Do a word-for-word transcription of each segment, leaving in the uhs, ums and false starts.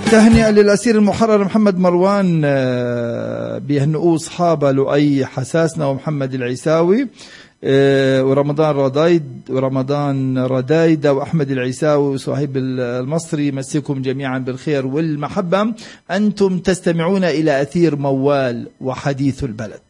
تهنئة للأسير المحرر محمد مروان، بيهنئوه أصحابه لؤي حساسنا ومحمد العيساوي ورمضان ردايد ورمضان ردايدة وأحمد العيساوي وصهيب المصري. مسيكم جميعا بالخير والمحبة. أنتم تستمعون إلى أثير موال وحديث البلد.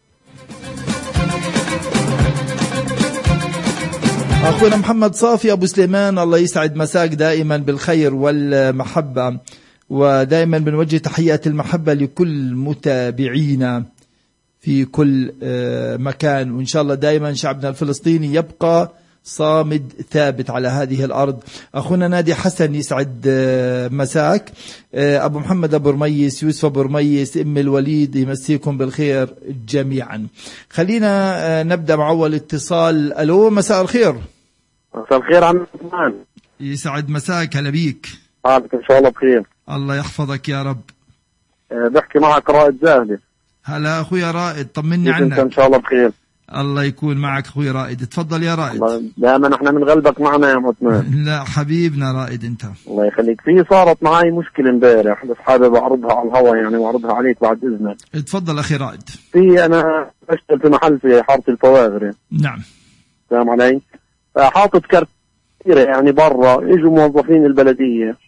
أخونا محمد صافي أبو سليمان، الله يسعد مساك دائما بالخير والمحبة، ودائما بنوجه تحيات المحبة لكل متابعينا في كل مكان، وإن شاء الله دائما شعبنا الفلسطيني يبقى صامد ثابت على هذه الأرض. أخونا نادي حسن يسعد مساك. أبو محمد أبو رميس، يوسف أبو رميس، أم الوليد، يمسيكم بالخير جميعا. خلينا نبدأ مع أول اتصال. ألو، مساء الخير. مساء الخير عم عثمان. يسعد مساك، هلا بيك. حالك إن شاء الله بخير. الله يحفظك يا رب. بحكي معك رائد زاهدي. هلا أخويا رائد، طمني عنك. أنت إن شاء الله بخير. الله يكون معك أخوي رائد، تفضل يا رائد. دائما احنا بنغلبك معنا يا عثمان. لا حبيبنا رائد انت. الله يخليك. في صارت معي مشكلة امبارح بس حابب اعرضها على الهواء يعني واعرضها عليك بعد اذنك. تفضل اخي رائد. في انا بشتغل في محل في حارة الفواغري. نعم. فاهم علي؟ فحاطط كرت يعني برا، اجوا موظفين البلدية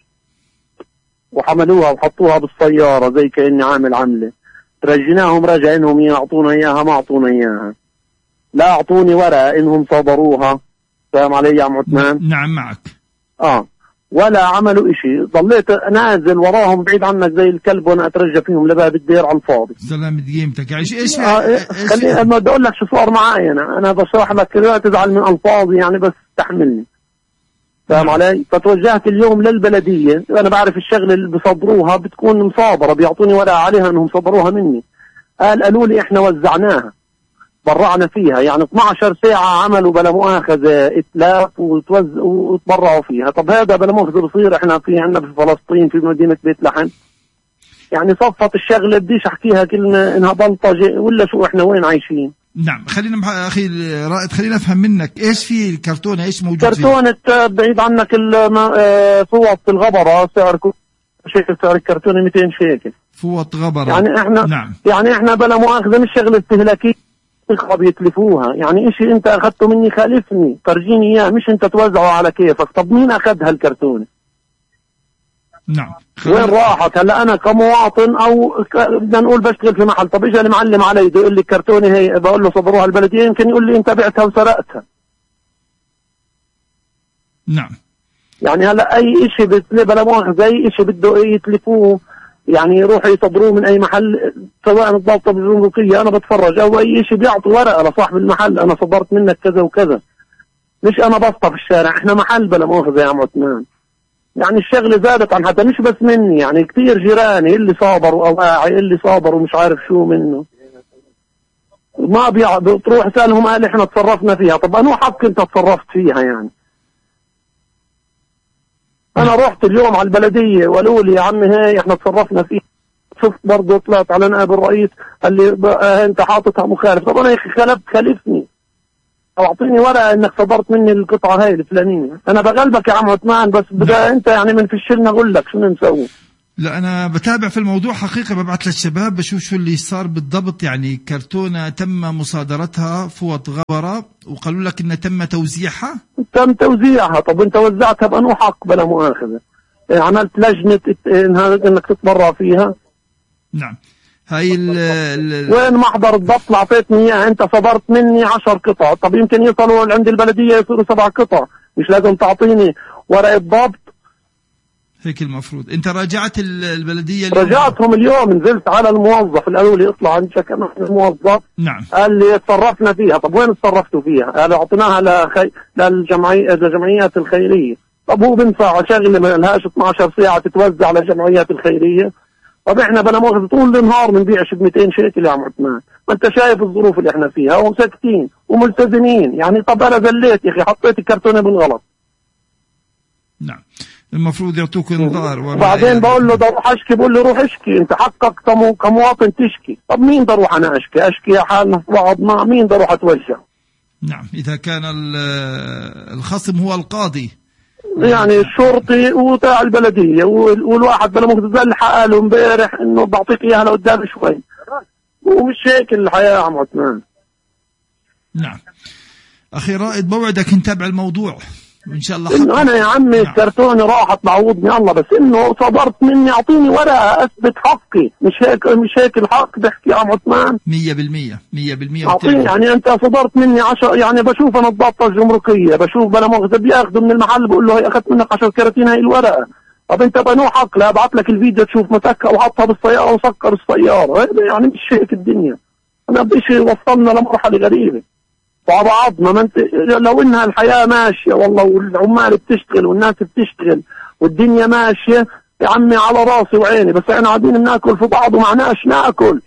وحملوها وحطوها بالسيارة زي كأني عامل عملة. رجيناهم رجع انهم يعطونا اياها، ما اعطونا اياها. لا اعطوني ورقة انهم صدروها. فاهم علي يا عم عثمان؟ نعم معك. اه ولا عملوا اشي، ضليت نازل وراهم بعيد عنك زي الكلب وانا اترجى فيهم لباب الدير على الفاضي. سلامة قيمتك. ايش ايش آه خليني اما بدي اقول لك شو صار معي. انا انا بشرح لك، لا تزعل من الفاظي يعني، بس استحملني. فاهم نعم. علي؟ فتوجهت اليوم للبلدية. انا بعرف الشغله اللي بصدروها بتكون مصادرة، بيعطوني ورقة عليها انهم صدروها مني. قال قالوا لي احنا وزعناها، برعنا فيها، يعني اثنتي عشرة ساعة عملوا بلا مؤاخذة اتلاف وتوزع وتبرعوا فيها. طب هذا بلا مؤاخذة بصير احنا في عندنا في فلسطين في مدينة بيت لحم؟ يعني صفت الشغلة بديش احكيها كلمة انها بلطجة ولا شو، احنا وين عايشين؟ نعم. خلينا اخي رائد، خلينا افهم منك ايش في الكرتونة، ايش موجود فيه؟ كرتونة بعيد عنك فوط الغبرة، سعر شيكل، سعر الكرتونة مئتين شيكل. فوط غبرة يعني احنا نعم. يعني احنا بلا مؤاخذة مش شغلة استهلاكية بيتلفوها، يعني اشي انت اخذته مني خالفني، فرجيني اياه، مش انت توزعه على كيفك. طب مين اخذ هالكرتونة؟ نعم. وين راحت؟ هلا انا كمواطن او ك... بدنا نقول بشتغل في محل، طب اجى المعلم علي بده يقول لي الكرتونة هي، بقول له صدروها البلدية، يمكن يقول لي انت بعتها وسرقتها. نعم. يعني هلا اي اشي بلا مؤاخذة، اي اشي بده يتلفوه يعني يروحوا يصدروه من اي محل، سواء الضابطه بالجمركيه انا بتفرج، او اي شيء بيعطوا ورقه لصاحب المحل انا صدرت منك كذا وكذا. مش انا بسطة في الشارع، احنا محل بلا مؤاخذه يا عم عثمان. يعني الشغله زادت عن حتى، مش بس مني، يعني كثير جيراني اللي صابروا اواعي اللي صابروا مش عارف شو منه ما بيع... بتروح سالهم قال احنا تصرفنا فيها. طب انو حق انت تصرفت فيها يعني؟ انا رحت اليوم على البلديه وقالوا لي يا عمي هي احنا تصرفنا فيها. شفت برضه طلعت على نائب الرئيس قال لي انت حاططها مخالف. طب انا يا اخي خلفت خالفني، او اعطيني ورقه انك صدرت مني القطعه هاي الفلانيه. انا بغلبك يا عم عثمان، بس بدأ انت يعني من فشلنا اقول لك شو نسوي. لا أنا بتابع في الموضوع حقيقة، ببعث للشباب بشوف شو اللي صار بالضبط. يعني كرتونة تم مصادرتها فوط غبرة وقالوا لك إن تم توزيعها. تم توزيعها. طب أنت وزعتها بأنو حق بلا مؤاخذة؟ عملت لجنة إنك تتبرع فيها. نعم. هاي ال ال وين محضر الضبط أعطيتني إياه؟ أنت صدرت مني عشر قطع، طب يمكن يصلوا عند البلدية يصيروا سبع قطع، مش لازم تعطيني ورقة ضبط؟ هيك المفروض. انت راجعت البلديه اليوم؟ راجعتهم اليوم، نزلت على الموظف قالوا لي اطلع عندك انا الموظف. نعم. قال لي تصرفنا فيها. طب وين تصرفتوا فيها؟ قالوا اعطيناها لخي... للجمعيه للجمعيات الخيريه. طب هو بنفع شغله ما لهاش اثنتي عشرة ساعه تتوزع للجمعيات الخيريه؟ طب احنا بلا مؤاخذه طول النهار بنبيعش ب مئتين شيكل يا عم عثمان، ما انت شايف الظروف اللي احنا فيها وساكتين وملتزمين. يعني طب انا زليت يا اخي، حطيت الكرتونه بالغلط. نعم. المفروض يعطوك انذار. وبعدين بقول له ده روح اشكي، بقول له روح اشكي، انت حقك كمواطن تشكي. طب مين ده روح انا اشكي؟ اشكي يا حالنا في بعض، مع مين ده روح اتوجه؟ نعم. اذا كان الخصم هو القاضي يعني الشرطي وتاع البلدية والواحد بلا مقدر حقاله امبارح انه بعطيك اياها لقدام شوي، ومش هيك الحياة يا عم عثمان. نعم اخي رائد، بوعدك نتابع الموضوع ان شاء الله. انه انا يا عمي الكرتوني راحت تعوضني الله، بس انه صبرت مني اعطيني ورقه اثبت حقي، مش هيك مش هيك الحق بحكي يا عم عثمان. مية بالمية مية بالمية اعطيني يعني انت صبرت مني عشر، يعني بشوف انا الضابطه الجمركيه بشوف بلا مؤاخذه بياخذوا من المحل بقول له هي اخذت منك عشر كراتين هاي الورقه. طب انت بنو حق لا ابعث لك الفيديو تشوف مسكها وحطها بالسياره وسكر السياره، يعني مش هيك الدنيا. انا بديش وصلنا لمرحله غريبه وبعضنا. ما انت لو انها الحياة ماشية والله والعمال بتشتغل والناس بتشتغل والدنيا ماشية يا عمي على راسي وعيني، بس احنا قاعدين ناكل في بعض ومعناش ناكل.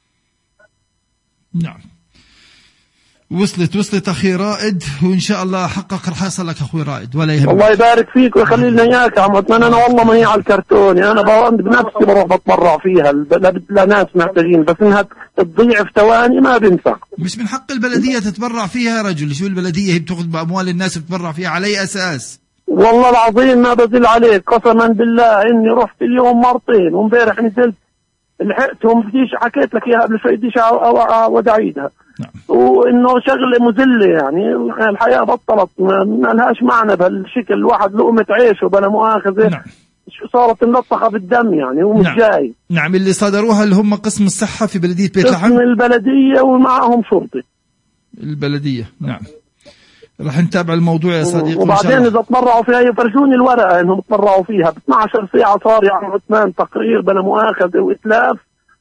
نعم وصلت وصلت اخي رائد، وان شاء الله حقق رح يصل لك اخوي رائد ولا يهمك. الله يبارك فيك ويخلي لنا اياك يا عم عثمان. انا والله ماني على الكرتوني، انا بنفسي بروح بتبرع فيها لناس محتاجين، بس انها تضيع في ثواني ما بينفع. مش من حق البلديه تتبرع فيها يا رجل؟ شو البلديه هي بتاخذ باموال الناس بتبرع فيها على اي اساس؟ والله العظيم ما بزل عليك قسما بالله اني رحت اليوم مرتين وامبارح نزلت لحقتهم. بديش حكيت لك اياها قبل شوي، بديش اعود اعيدها. نعم. وانه شغله مذله، يعني الحياه بطلت ما لهاش معنى بهالشكل. الواحد لقمه عيشه بلا مؤاخذه. نعم. شو صارت ملطخه بالدم يعني ومش نعم. جاي. نعم اللي صدروها اللي هم قسم الصحه في بلديه بيت لحم، قسم البلديه ومعهم شرطي البلديه. نعم رح نتابع الموضوع يا صديقي. وبعدين اذا تبرعوا فيها يفرجوني الورقه انهم تبرعوا فيها. ب اثنعش ساعه صار يا عم عثمان تقرير بلا مؤاخذه واتلاف.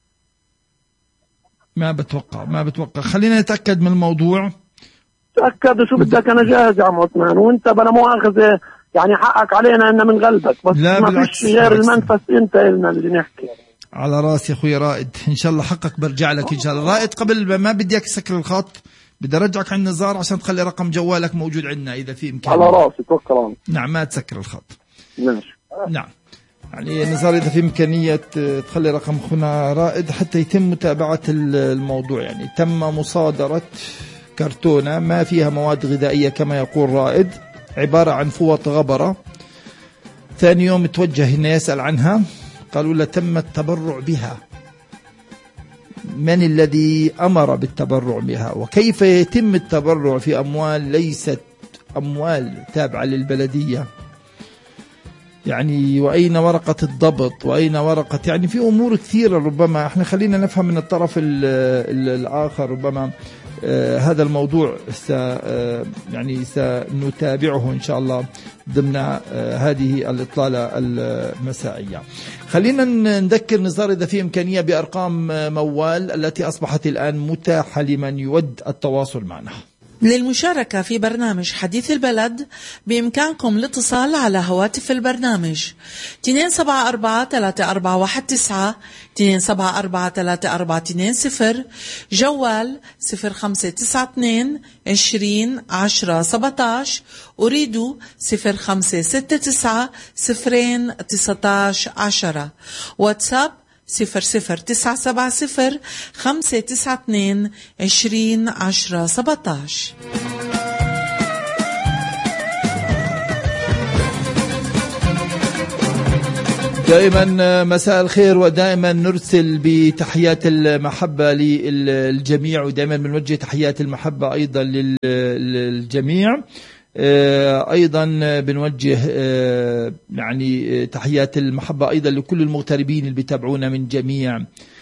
ما بتوقع ما بتوقع خلينا نتاكد من الموضوع. تاكد وشو بدك، انا جاهز يا عم عثمان. وانت بلا مؤاخذه يعني حقك علينا ان من قلبك، بس لا ما فيش غير المنفس انت لنا اللي نحكي. على راسي اخوي رائد، ان شاء الله حقك برجع لك ان شاء الله. رائد قبل ما بدي اياك تسكر الخط بدي ارجعك على النزار عشان تخلي رقم جوالك موجود عندنا اذا في امكان. على راسي توكل. نعم ما تسكر الخط. ماشي. نعم يعني النزار اذا في امكانيه تخلي رقم اخونا رائد حتى يتم متابعه الموضوع. يعني تم مصادره كرتونه ما فيها مواد غذائيه كما يقول رائد، عباره عن فوط غبره. ثاني يوم توجه هنا يسال عنها، قالوا له تم التبرع بها. من الذي أمر بالتبرع بها؟ وكيف يتم التبرع في أموال ليست أموال تابعة للبلدية؟ يعني وأين ورقة الضبط وأين ورقة، يعني في أمور كثيرة. ربما احنا خلينا نفهم من الطرف ال ال الآخر. ربما آه هذا الموضوع س آه يعني سنتابعه إن شاء الله ضمن آه هذه الإطلالة المسائية. خلينا نذكر نزار إذا في إمكانية بأرقام موال التي أصبحت الآن متاحة لمن يود التواصل معنا. للمشاركة في برنامج حديث البلد بإمكانكم الاتصال على هواتف البرنامج اثنين سبعة أربعة ثلاثة أربعة واحد تسعة اثنين سبعة أربعة ثلاثة أربعة اثنين صفر، جوال صفر خمسة تسعة اثنين عشرين عشرة سبعتاش، أريدو صفر خمسة ستة تسعة صفرين تسعتاش عشرة، واتساب صفر صفر تسعة سبعة صفر خمسة تسعة اثنين عشرين عشرة سبعتاش. دائما مساء الخير، ودائما نرسل بتحيات المحبة للجميع، ودائما بنوجه تحيات المحبة أيضا للجميع. أيضا بنوجه يعني تحيات المحبة أيضا لكل المغتربين اللي بيتابعونا من جميع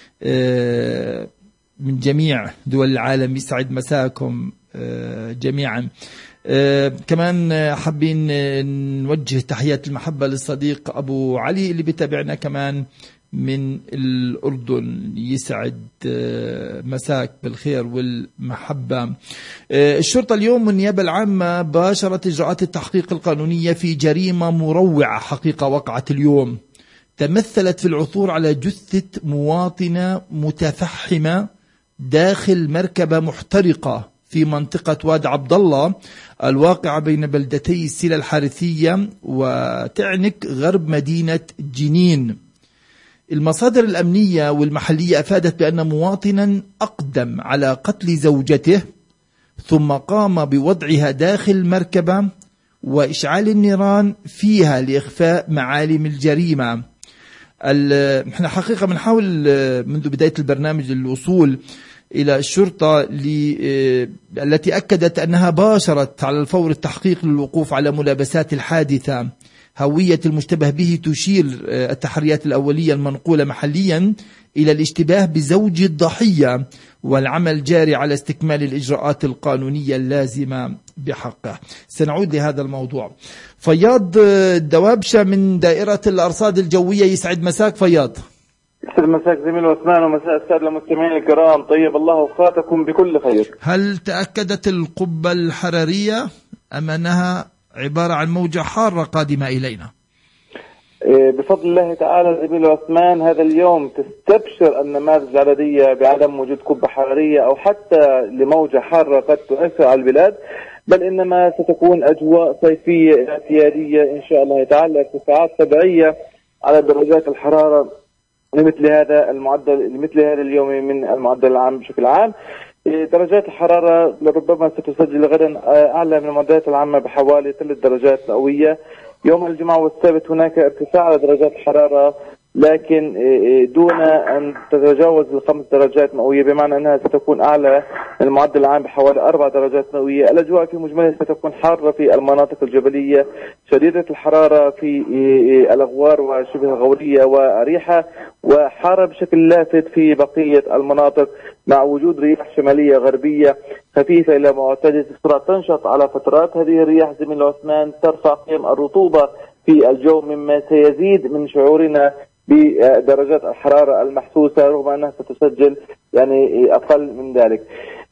من جميع دول العالم. يسعد مساكم جميعا. كمان حابين نوجه تحيات المحبة للصديق أبو علي اللي بيتابعنا كمان من الأردن. يسعد مساك بالخير والمحبة. الشرطة اليوم والنيابة العامة باشرت إجراءات التحقيق القانونية في جريمة مروعة حقيقة وقعت اليوم، تمثلت في العثور على جثة مواطنة متفحمة داخل مركبة محترقة في منطقة واد عبد الله الواقعة بين بلدتي السيلة الحارثية وتعنك غرب مدينة جنين. المصادر الأمنية والمحلية أفادت بأن مواطنا أقدم على قتل زوجته ثم قام بوضعها داخل مركبة وإشعال النيران فيها لإخفاء معالم الجريمة. احنا حقيقة بنحاول منذ بداية البرنامج الوصول إلى الشرطة التي أكدت أنها باشرت على الفور التحقيق للوقوف على ملابسات الحادثة. هوية المشتبه به تشير التحريات الأولية المنقولة محليا إلى الاشتباه بزوج الضحية، والعمل جاري على استكمال الإجراءات القانونية اللازمة بحقه. سنعود لهذا الموضوع. فياض دوابشة من دائرة الأرصاد الجوية، يسعد مساك فياض. يسعد مساك زميل عثمان، ومساء السادة المستمعين الكرام. طيب الله أوقاتكم بكل خير. هل تأكدت القبة الحرارية أم أنها عبارة عن موجة حارة قادمة إلينا؟ بفضل الله تعالى زميل عثمان، هذا اليوم تستبشر النماذج العددية بعدم وجود قبة حرارية أو حتى لموجة حارة قد تؤثر على البلاد، بل إنما ستكون أجواء صيفية اعتيادية إن شاء الله تعالى، ارتفاعات طبيعية على درجات الحرارة لمثل هذا المعدل لمثل هذا اليوم من المعدل العام بشكل عام. درجات الحرارة لربما ستسجل غدا أعلى من المعدلات العامة بحوالي ثلاث درجات مئوية. يوم الجمعة والسبت هناك ارتفاع على درجات الحرارة، لكن دون أن تتجاوز الخمس درجات مئوية، بمعنى أنها ستكون أعلى من المعدل العام بحوالي أربع درجات مئوية. الأجواء في مجملها ستكون حارة في المناطق الجبلية، شديدة الحرارة في الأغوار وشبه الغورية وأريحة، وحارة بشكل لافت في بقية المناطق، مع وجود رياح شمالية غربية خفيفة إلى معتدلة السرعة تنشط على فترات. هذه الرياح زميل عثمان ترفع قيم الرطوبة في الجو، مما سيزيد من شعورنا بدرجات الحرارة المحسوسة، رغم أنها ستسجل يعني أقل من ذلك.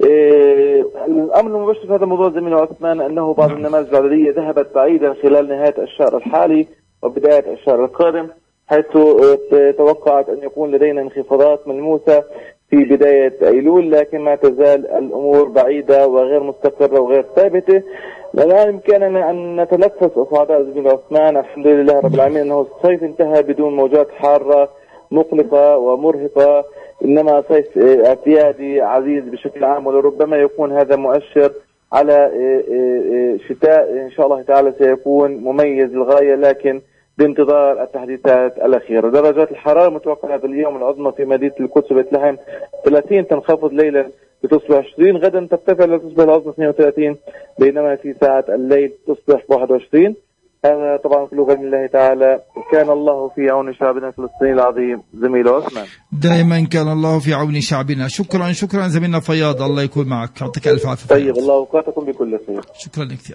الأمر المباشر في هذا الموضوع زميل عثمان أنه بعض النماذج العددية ذهبت بعيدا خلال نهاية الشهر الحالي وبداية الشهر القادم، حيث توقعت أن يكون لدينا انخفاضات ملموسة في بداية أيلول، لكن ما تزال الأمور بعيدة وغير مستقرة وغير ثابتة. الآن بإمكاننا أن نتنفس أصعداء زميل عثمان، الحمد لله رب العالمين أنه الصيف انتهى بدون موجات حارة مقلقة ومرهقة، إنما صيف اعتيادي عزيز بشكل عام، ولربما يكون هذا مؤشر على شتاء إن شاء الله تعالى سيكون مميز للغاية، لكن بانتظار التحديثات الأخيرة. درجات الحرارة متوقعة هذا اليوم العظمى في مدينة القدس وبيت لحم ثلاثين، تنخفض ليلا لتصبح عشرين، غدا ترتفع لتصبح العظمى اثنين وثلاثين، بينما في ساعة الليل تصبح واحد وعشرين. هذا طبعا كله بإذن الله تعالى. كان الله في عون شعبنا الفلسطيني العظيم زميل عثمان. دائما كان الله في عون شعبنا. شكرا شكرا زميلنا فياض، الله يكون معك، يعطيك ألف عافية. طيب الله أوقاتكم بكل خير. شكرا كثير.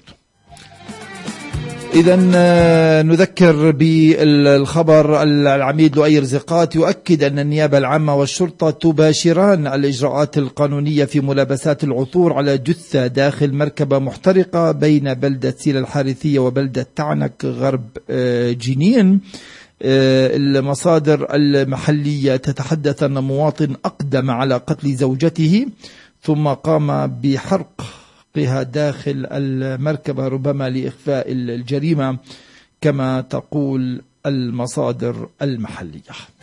إذا نذكر بالخبر، العميد لؤي رزقات يؤكد أن النيابة العامة والشرطة تباشران الإجراءات القانونية في ملابسات العثور على جثة داخل مركبة محترقة بين بلدة سيلة الحارثية وبلدة تعنك غرب جنين. المصادر المحلية تتحدث أن مواطن أقدم على قتل زوجته ثم قام بحرق داخل المركبة ربما لإخفاء الجريمة كما تقول المصادر المحلية.